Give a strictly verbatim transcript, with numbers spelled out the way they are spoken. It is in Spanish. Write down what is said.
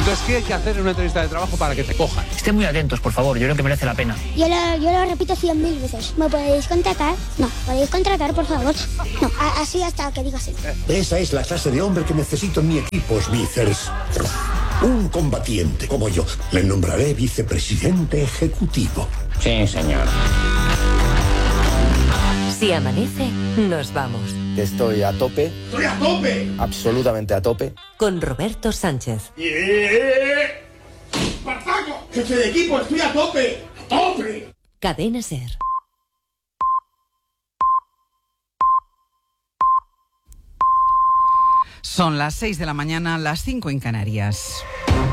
Entonces, ¿qué hay que hacer en una entrevista de trabajo para que te cojan? Estén muy atentos, por favor, yo creo que merece la pena. Yo lo, yo lo repito cien mil veces. ¿Me podéis contratar? No. ¿Podéis contratar, por favor? No, a, así hasta que digas eso. Esa es la clase de hombre que necesito en mi equipo, Smithers. Un combatiente como yo. Le nombraré vicepresidente ejecutivo. Sí, señor. Si amanece, nos vamos. Estoy a tope. ¡Estoy a tope! Absolutamente a tope. Con Roberto Sánchez. ¡Yeah! ¡Espartaco! ¡Jefe de equipo, estoy a tope! ¡A tope! Cadena SER. Son las seis de la mañana, las cinco en Canarias.